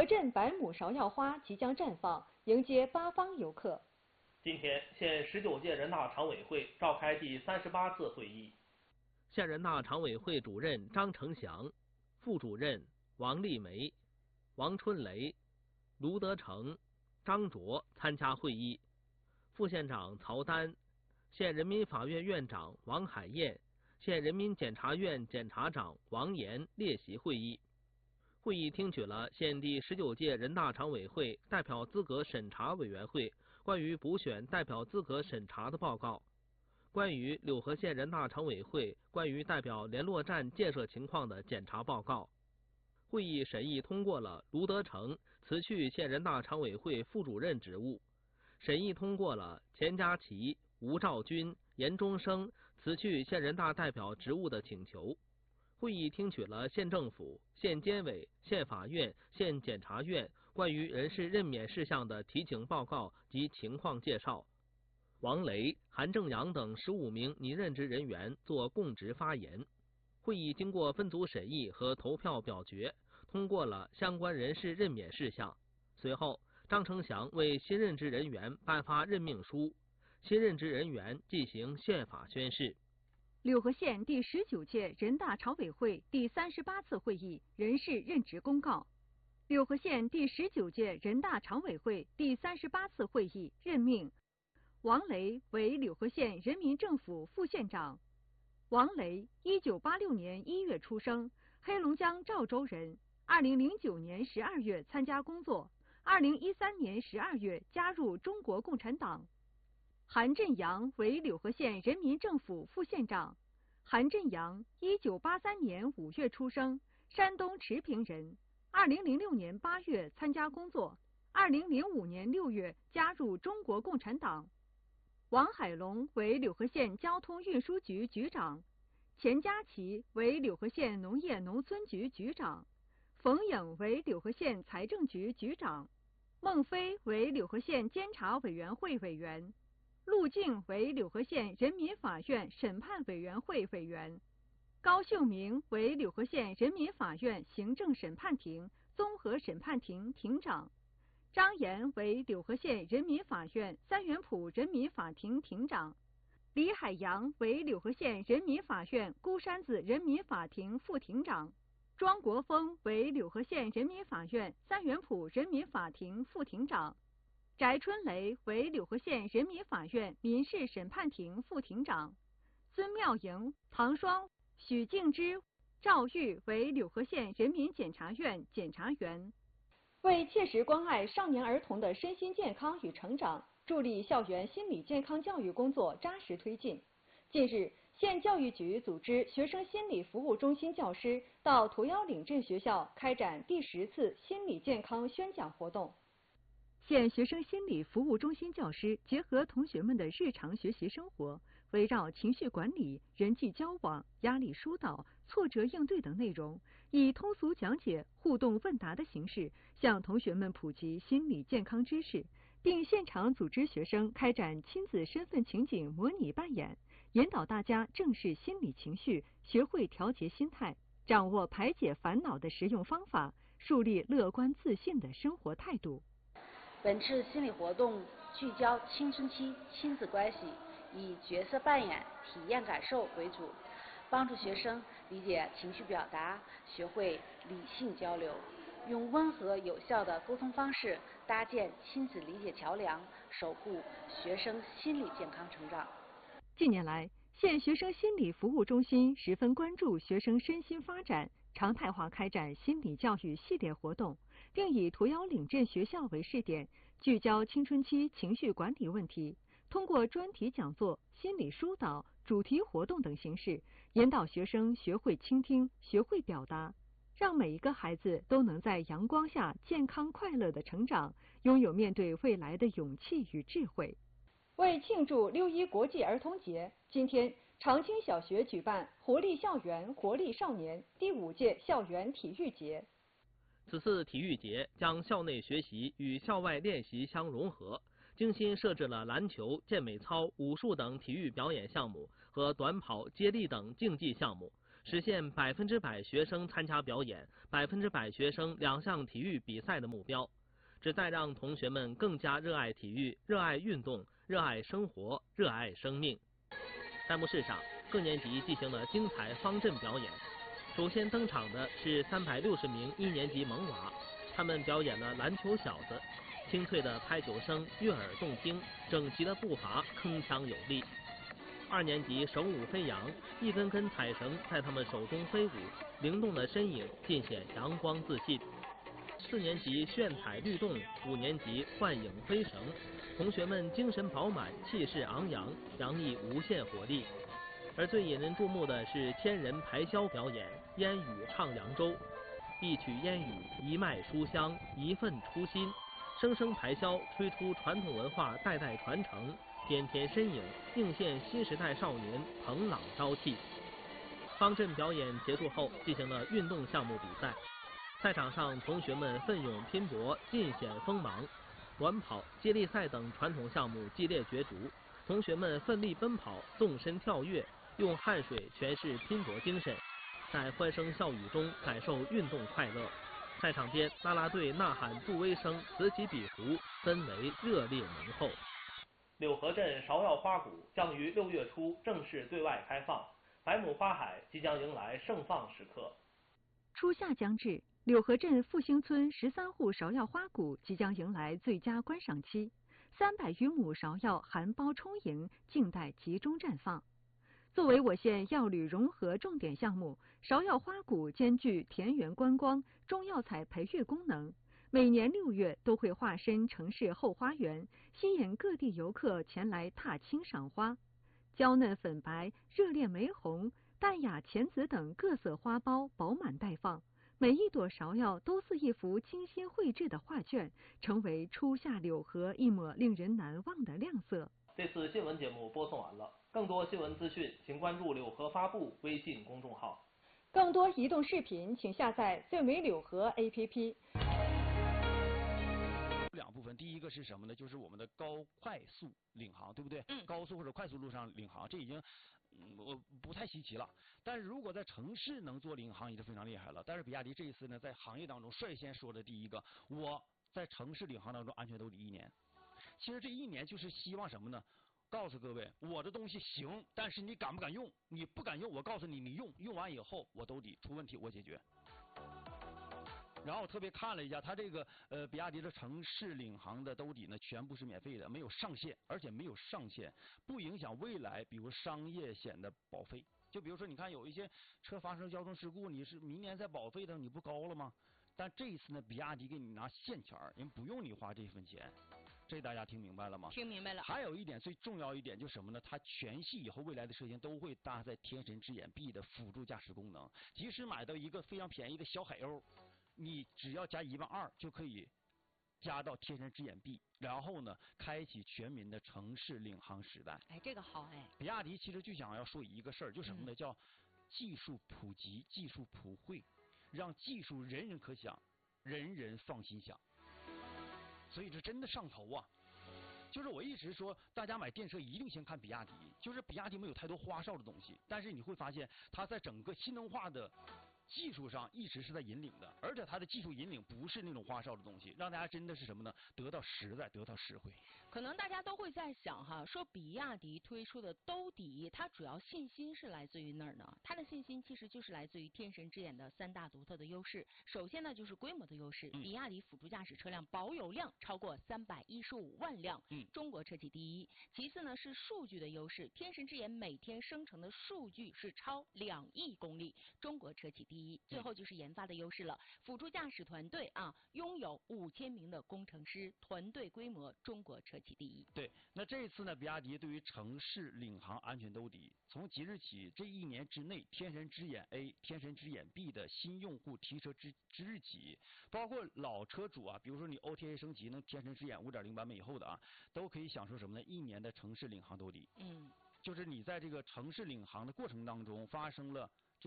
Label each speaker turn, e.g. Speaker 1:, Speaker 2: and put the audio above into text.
Speaker 1: 河镇百亩芍药花即将绽放，迎接八方游客。
Speaker 2: 今天，县19届人大常委会召开第38次会议。县人大常委会主任张成祥、副主任王丽梅、王春雷、卢德成、张卓参加会议。副县长曹丹、县人民法院院长王海燕、县人民检察院检察长王岩列席会议。会议听取了县第19届人大常委会代表资格审查委员会关于补选代表资格审查的报告，关于柳河县人大常委会关于代表联络站建设情况的检查报告。会议审议通过了卢德成辞去县人大常委会副主任职务，审议通过了钱家琪、吴兆军、严中生辞去县人大代表职务的请求。会议听取了县政府、县监委、县法院、县检察院关于人事任免事项的提请报告及情况介绍。王雷、韩正阳等15名拟任职人员作供职发言。会议经过分组审议和投票表决，通过了相关人事任免事项。随后，张成祥为新任职人员颁发任命书，新任职人员进行宪法宣誓。
Speaker 1: 柳河县第19届人大常委会第38次会议人事任职公告。柳河县第19届人大常委会第38次会议任命王雷为柳河县人民政府副县长。王雷，1986年1月出生，黑龙江赵州人。2009年12月参加工作，2013年12月加入中国共产党。韩振阳为柳河县人民政府副县长。韩振阳，1983年5月出生，山东持平人。2006年8月参加工作，2005年6月加入中国共产党。王海龙为柳河县交通运输局局长。钱家琪为柳河县农业农村局局长。冯颖为柳河县财政局局长。孟飞为柳河县监察委员会委员。陆静为柳河县人民法院审判委员会委员。高秀明为柳河县人民法院行政审判庭、综合审判庭庭长。张岩为柳河县人民法院三元埔人民法庭庭长。李海洋为柳河县人民法院孤山子人民法庭副庭长。庄国峰为柳河县人民法院三元埔人民法庭副庭长。翟春雷为柳河县人民法院民事审判庭副庭长。孙妙莹、庞双、许敬之、赵玉为柳河县人民检察院检察员。为切实关爱少年儿童的身心健康与成长，助力校园心理健康教育工作扎实推进。近日，县教育局组织学生心理服务中心教师到屠妖岭镇学校开展第10次心理健康宣讲活动。县学生心理服务中心教师结合同学们的日常学习生活，围绕情绪管理、人际交往、压力疏导、挫折应对等内容，以通俗讲解、互动问答的形式，向同学们普及心理健康知识，并现场组织学生开展亲子身份情景模拟扮演，引导大家正视心理情绪，学会调节心态，掌握排解烦恼的实用方法，树立乐观自信的生活态度。
Speaker 3: 本次心理活动聚焦青春期亲子关系，以角色扮演、体验感受为主，帮助学生理解情绪表达，学会理性交流，用温和有效的沟通方式搭建亲子理解桥梁，守护学生心理健康成长。
Speaker 1: 近年来，县学生心理服务中心十分关注学生身心发展，常态化开展心理教育系列活动，并以屠妖岭镇学校为试点，聚焦青春期情绪管理问题，通过专题讲座、心理疏导、主题活动等形式，引导学生学会倾听、学会表达，让每一个孩子都能在阳光下健康快乐地成长，拥有面对未来的勇气与智慧。为庆祝6·1国际儿童节，今天长青小学举办活力校园、活力少年第5届校园体育节。
Speaker 2: 此次体育节将校内学习与校外练习相融合，精心设置了篮球、健美操、武术等体育表演项目和短跑、接力等竞技项目， 实现100%学生参加表演、100%学生2项体育比赛的目标，旨在让同学们更加热爱体育、热爱运动、热爱生活、热爱生命。开幕式上，各年级进行了精彩方阵表演。首先登场的是360名1年级萌娃，他们表演了篮球小子，清脆的拍球声悦耳动听，整齐的步伐铿锵有力。2年级手舞飞扬，一根根彩绳在他们手中飞舞，灵动的身影尽显阳光自信。4年级炫彩律动，5年级幻影飞绳，同学们精神饱满，气势昂扬，洋溢无限活力。而最引人注目的是千人排箫表演，烟雨唱扬州，一曲烟雨，一脉书香，一份初心，声声排箫吹出传统文化代代传承，翩翩身影映现新时代少年蓬朗朝气。方阵表演结束后，进行了运动项目比赛。赛场上，同学们奋勇拼搏，尽显锋芒。短跑、接力赛等传统项目激烈角逐，同学们奋力奔跑，纵身跳跃，用汗水诠释拼搏精神，在欢声笑语中感受运动快乐。赛场边，啦啦队呐喊助威声此起彼伏，氛围热烈浓厚。
Speaker 4: 柳河镇芍药花谷将于6月初正式对外开放，百亩花海即将迎来盛放时刻。
Speaker 1: 初夏将至，柳河镇复兴村13户芍药花谷即将迎来最佳观赏期，300余亩芍药含苞充盈，静待集中绽放。作为我县药旅融合重点项目，芍药花谷兼具田园观光、中药材培育功能，每年6月都会化身城市后花园，吸引各地游客前来踏青赏花。娇嫩粉白、热烈玫红、淡雅浅紫等各色花苞饱满待放，每一朵芍药都似一幅精心绘制的画卷，成为初夏柳河一抹令人难忘的亮色。
Speaker 4: 这次新闻节目播送完了，更多新闻资讯请关注柳河发布微信公众号。
Speaker 1: 更多移动视频请下载最美柳河 APP。
Speaker 5: 2部分，第一个是什么呢？就是我们的高快速领航，对不对？高速或者快速路上领航，这已经我不太稀奇了。但是如果在城市能做领航，已经非常厉害了。但是比亚迪这一次呢，在行业当中率先说的第一个，我在城市领航当中安全兜底1年。其实这1年就是希望什么呢？告诉各位，我的东西行，但是你敢不敢用？你不敢用，我告诉你，你用完以后我兜底，出问题我解决。然后我特别看了一下，它这个比亚迪的城市领航的兜底呢，全部是免费的，没有上限，而且没有上限，不影响未来比如商业险的保费。就比如说，你看有一些车发生交通事故，你是明年再保费的，你不高了吗？但这一次呢，比亚迪给你拿现钱，人不用你花这份钱。这大家听明白了吗？
Speaker 6: 听明白了。
Speaker 5: 还有一点最重要一点就是什么呢？它全系以后未来的车型都会搭载天神之眼 B 的辅助驾驶功能，即使买到一个非常便宜的小海鸥，你只要加12000就可以加到天神之眼 B， 然后呢，开启全民的城市领航时代。
Speaker 6: 哎，这个好哎。
Speaker 5: 比亚迪其实就想要说一个事儿，就什么呢？叫技术普及、技术普惠，让技术人人可享，人人放心享。所以这真的上头啊！就是我一直说，大家买电车一定先看比亚迪，就是比亚迪没有太多花哨的东西，但是你会发现它在整个新能化的技术上一直是在引领的，而且它的技术引领不是那种花哨的东西，让大家真的是什么呢？得到实在，得到实惠。
Speaker 6: 可能大家都会在想哈，说比亚迪推出的兜底，它主要信心是来自于哪儿呢？它的信心其实就是来自于天神之眼的3大独特的优势。首先呢，就是规模的优势，比亚迪辅助驾驶车辆保有量超过315万辆，中国车企第一。其次呢，是数据的优势，天神之眼每天生成的数据是超2亿公里，中国车企第一。最后就是研发的优势了，辅助驾驶团队啊，拥有5000名的工程师，团队规模中国车企第一。
Speaker 5: 对，那这次呢，比亚迪对于城市领航安全兜底，从即日起这1年之内，天神之眼 A、天神之眼 B 的新用户提车之日起，包括老车主啊，比如说你 OTA 升级能天神之眼5.0版本以后的啊，都可以享受什么呢？1年的城市领航兜底。就是你在这个城市领航的过程当中发生了